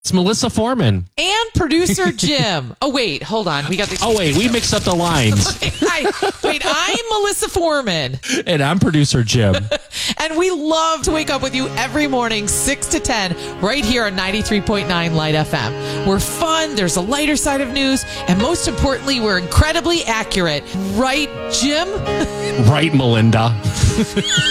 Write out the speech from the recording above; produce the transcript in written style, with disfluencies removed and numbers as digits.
It's Melissa Foreman. And producer Jim. Oh, wait, hold on. We got the. Oh, wait, we mixed up the lines. Wait, I'm Melissa Foreman. And I'm producer Jim. And we love to wake up with you every morning, 6 to 10, right here on 93.9 Light FM. We're fun, there's a lighter side of news, and most importantly, we're incredibly accurate. Right, Jim? Right, Melinda.